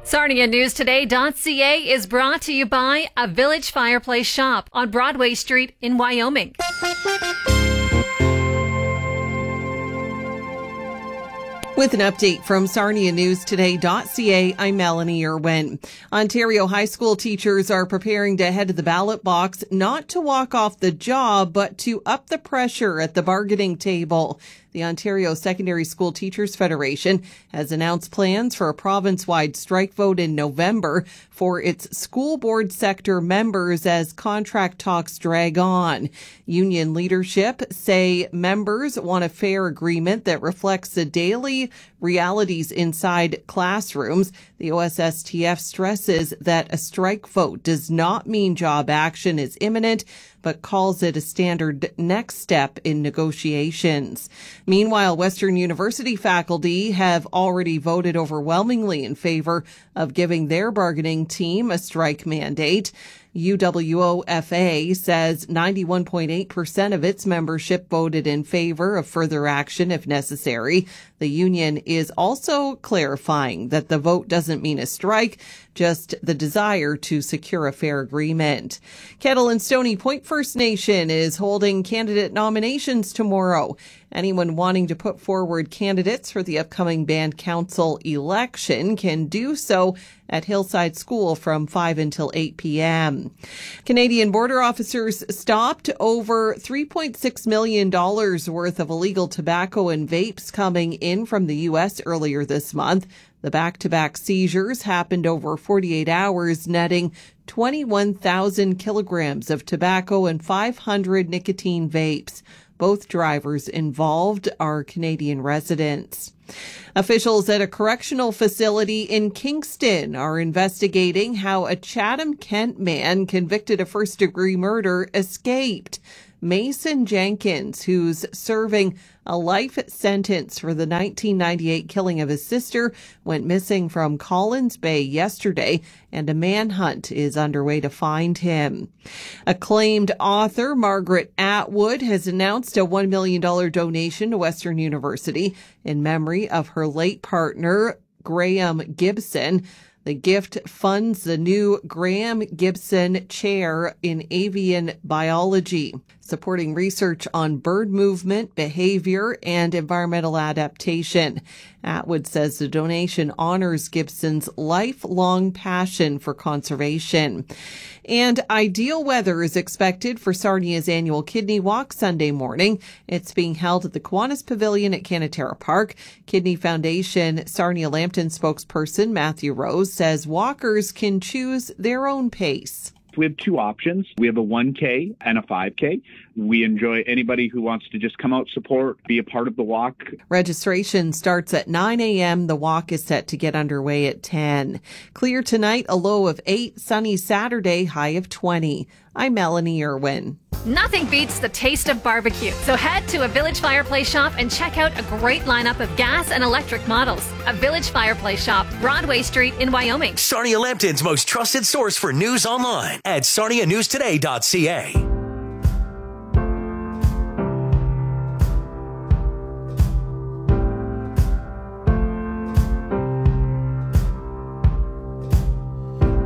SarniaNewsToday.ca is brought to you by a Village Fireplace Shop on Broadway Street in Wyoming. With an update from SarniaNewsToday.ca, I'm Melanie Irwin. Ontario high school teachers are preparing to head to the ballot box, not to walk off the job, but to up the pressure at the bargaining table. The Ontario Secondary School Teachers Federation has announced plans for a province-wide strike vote in November for its school board sector members as contract talks drag on. Union leadership say members want a fair agreement that reflects the daily realities inside classrooms. The OSSTF stresses that a strike vote does not mean job action is imminent, but calls it a standard next step in negotiations. Meanwhile, Western University faculty have already voted overwhelmingly in favor of giving their bargaining team a strike mandate. UWOFA says 91.8% of its membership voted in favor of further action if necessary. The union is also clarifying that the vote doesn't mean a strike, just the desire to secure a fair agreement. Kettle and Stony Point First Nation is holding candidate nominations tomorrow. Anyone wanting to put forward candidates for the upcoming band council election can do so at Hillside School from 5 until 8 p.m. Canadian border officers stopped over $3.6 million worth of illegal tobacco and vapes coming in from the U.S. earlier this month. The back-to-back seizures happened over 48 hours, netting 21,000 kilograms of tobacco and 500 nicotine vapes. Both drivers involved are Canadian residents. Officials at a correctional facility in Kingston are investigating how a Chatham-Kent man convicted of first-degree murder escaped. Mason Jenkins, who's serving a life sentence for the 1998 killing of his sister, went missing from Collins Bay yesterday, and a manhunt is underway to find him. Acclaimed author Margaret Atwood has announced a $1 million donation to Western University in memory of her late partner, Graham Gibson. The gift funds the new Graham Gibson Chair in Avian Biology, supporting research on bird movement, behavior, and environmental adaptation. Atwood says the donation honors Gibson's lifelong passion for conservation. And ideal weather is expected for Sarnia's annual Kidney Walk Sunday morning. It's being held at the Kiwanis Pavilion at Canatera Park. Kidney Foundation Sarnia Lambton spokesperson Matthew Rose says walkers can choose their own pace. We have two options. We have a 1K and a 5K. We enjoy anybody who wants to just come out, support, be a part of the walk. Registration starts at 9 a.m. The walk is set to get underway at 10. Clear tonight, a low of 8. Sunny Saturday, high of 20. I'm Melanie Irwin. Nothing beats the taste of barbecue. So head to a Village Fireplace Shop and check out a great lineup of gas and electric models. A Village Fireplace Shop, Broadway Street in Wyoming. Sarnia Lambton's most trusted source for news online at SarniaNewsToday.ca.